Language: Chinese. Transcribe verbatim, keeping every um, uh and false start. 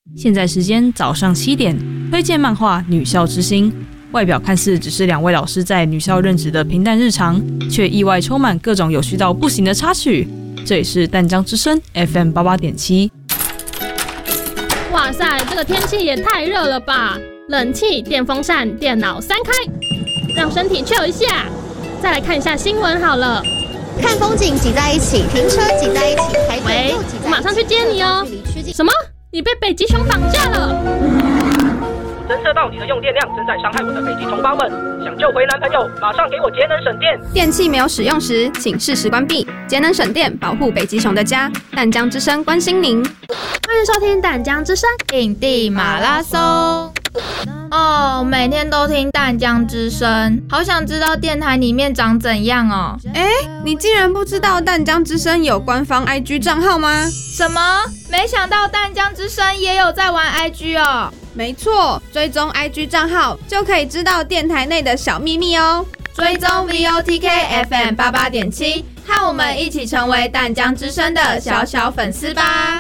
现在时间早上七点，推荐漫画《女校之星》。外表看似只是两位老师在女校任职的平淡日常，却意外充满各种有趣到不行的插曲。这里是淡江之声 F M 八八点七。 哇塞，这个天气也太热了吧！冷气、电风扇、电脑三开，让身体 chill 一下。再来看一下新闻好了。 看风景挤在一起，停车挤在一起，排队又挤在一起。 我马上去接你哦。什么？你被北极熊绑架了？ 侦测到你的用电量正在伤害我的北极同胞们，想救回男朋友，马上给我节能省电。 电器没有使用时，请适时关闭，节能省电，保护北极熊的家。淡江之声关心您。 欢迎收听淡江之声印地马拉松。哦，每天都听淡江之声，好想知道电台里面长怎样哦。 哎，你竟然不知道淡江之声有官方 I G 账号吗？ 什么？没想到淡江之声也有在玩 I G 哦。 没错，追踪 I G 账号就可以知道电台内的小秘密哦。 追踪 V O T K F M 八八点七，和我们一起成为淡江之声的小小粉丝吧。